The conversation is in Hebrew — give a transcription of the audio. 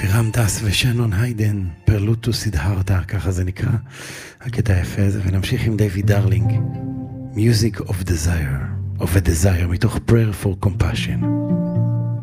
חירם דס ושנון היידן, פרלוטו סידהרתה, ככה זה נקרא, הקטע היפה הזה, ונמשיך עם דיוויד דרלינג, Music of Desire, מתוך Prayer for Compassion.